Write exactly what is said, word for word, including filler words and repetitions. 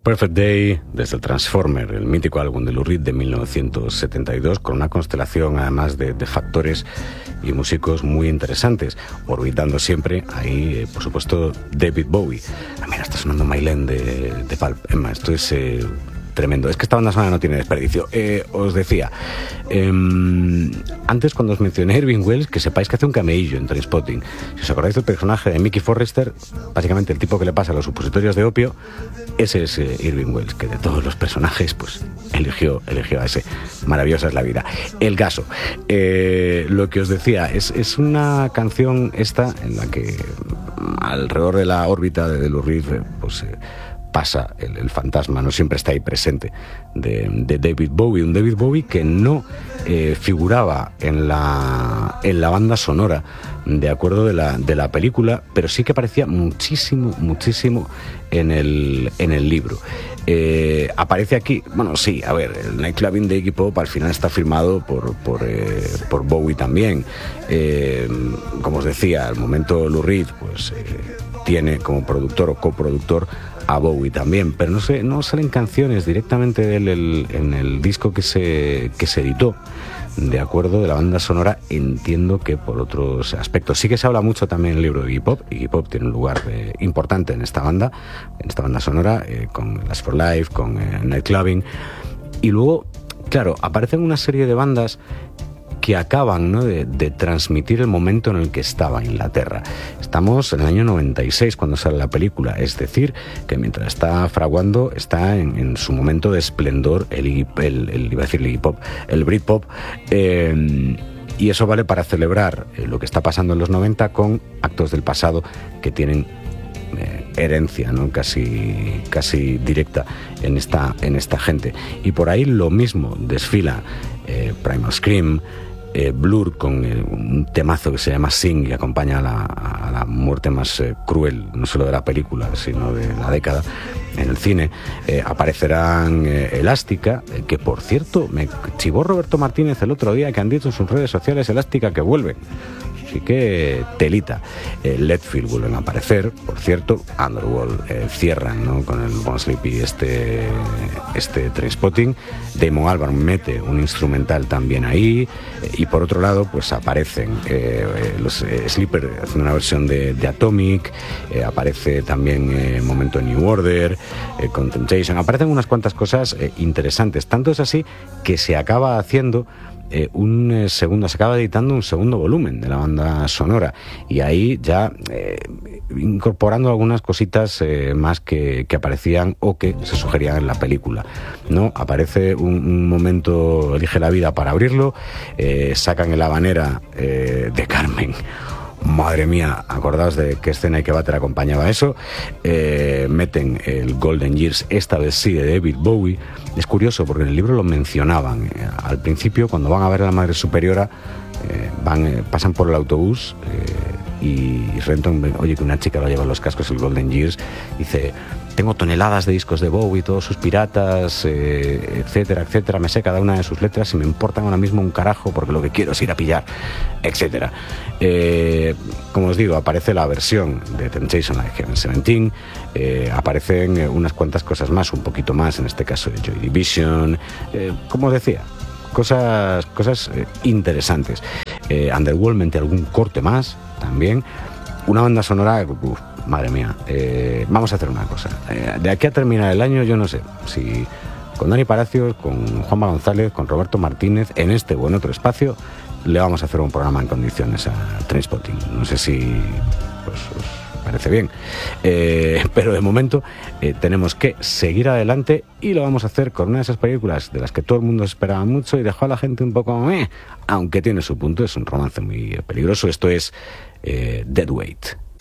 Perfect Day, desde el Transformer, el mítico álbum de Lou Reed de mil novecientos setenta y dos, con una constelación además de, de factores y músicos muy interesantes, orbitando siempre ahí, eh, por supuesto, David Bowie. Ah, mira, está sonando Mylène de, de Pulp. Emma, esto es eh, tremendo. Es que esta banda sonora no tiene desperdicio. Eh, os decía, eh, antes cuando os mencioné Irving Welsh, que sepáis que hace un cameillo en Trainspotting. Si os acordáis del personaje de Mickey Forrester, básicamente el tipo que le pasa a los supositorios de opio, ese es eh, Irving Welsh, que de todos los personajes pues eligió, eligió a ese. Maravillosa es la vida. El caso, eh, lo que os decía, es, es una canción esta en la que alrededor de la órbita de Lou Reed pues eh, pasa el, el fantasma, no siempre está ahí presente, de, de David Bowie, un David Bowie que no eh, figuraba en la, en la banda sonora, de acuerdo, de la, de la película, pero sí que aparecía muchísimo, muchísimo en el, en el libro. Eh, aparece aquí, bueno, sí, a ver, el Nightclubbing de Iggy Pop al final está firmado por, por, eh, por Bowie también. Eh, como os decía, al momento Lou Reed pues, eh, tiene como productor o coproductor a Bowie también, pero no sé, no salen canciones directamente de él el, en el disco que se, que se editó, de acuerdo, de la banda sonora. Entiendo que por otros aspectos. Sí que se habla mucho también en el libro de Iggy Pop. Iggy Pop tiene un lugar eh, importante en esta banda, en esta banda sonora, eh, con Last for Life, con eh, Nightclubbing. Y luego, claro, aparecen una serie de bandas que acaban, ¿no?, de, de transmitir el momento en el que estaba Inglaterra. Estamos en el año noventa y seis cuando sale la película, es decir, que mientras está fraguando está en, en su momento de esplendor el, el, el iba a decir el Iggy Pop, el Britpop, eh, y eso vale para celebrar eh, lo que está pasando en los noventa con actos del pasado que tienen eh, herencia, ¿no?, casi, casi directa en esta, en esta gente. Y por ahí lo mismo desfila eh, Primal Scream, Eh, Blur con eh, un temazo que se llama Sing, y acompaña a la, a la muerte más eh, cruel, no solo de la película, sino de la década en el cine. Eh, aparecerán eh, Elástica, eh, que por cierto me chivó Roberto Martínez el otro día, que han dicho en sus redes sociales Elástica que vuelve. Así que telita. eh, Leadfield vuelven a aparecer, por cierto. Underworld eh, cierran, ¿no?, con el Bon Sleepy este, este Trainspotting. Damon Albarn mete un instrumental también ahí, eh, y por otro lado pues aparecen eh, eh, los eh, Sleeper haciendo una versión de, de Atomic, eh, aparece también eh, Momento New Order, eh, con Temptation, aparecen unas cuantas cosas eh, interesantes. Tanto es así que se acaba haciendo Eh, un eh, segundo, se acaba editando un segundo volumen de la banda sonora, y ahí ya eh, incorporando algunas cositas eh, más que, que aparecían o que se sugerían en la película, ¿no? Aparece un, un momento, Elige la vida para abrirlo, eh, sacan el Habanera eh, de Carmen. Madre mía, acordaos de qué escena y qué váter acompañaba eso. Eh, meten el Golden Years, esta vez sí, de David Bowie. Es curioso porque en el libro lo mencionaban. Eh, al principio, cuando van a ver a la Madre Superiora, eh, van, eh, pasan por el autobús eh, y Renton, oye, que una chica va a llevar los cascos, el Golden Years, dice: tengo toneladas de discos de Bowie, todos sus piratas, eh, etcétera, etcétera. Me sé cada una de sus letras y me importan ahora mismo un carajo porque lo que quiero es ir a pillar, etcétera. Eh, como os digo, aparece la versión de Temptation, la de Heaven Seventeen, eh, aparecen eh, unas cuantas cosas más, un poquito más, en este caso de Joy Division, eh, como os decía, cosas, cosas eh, interesantes. Eh, Underworld mete algún corte más también. Una banda sonora, uf, madre mía. Eh, vamos a hacer una cosa. Eh, de aquí a terminar el año, yo no sé si con Dani Palacios, con Juanma González, con Roberto Martínez, en este o en otro espacio, le vamos a hacer un programa en condiciones a Trainspotting. No sé si pues, os parece bien. Eh, pero de momento eh, tenemos que seguir adelante, y lo vamos a hacer con una de esas películas de las que todo el mundo esperaba mucho y dejó a la gente un poco... Eh, aunque tiene su punto, es un romance muy peligroso. Esto es eh, Dead Weight.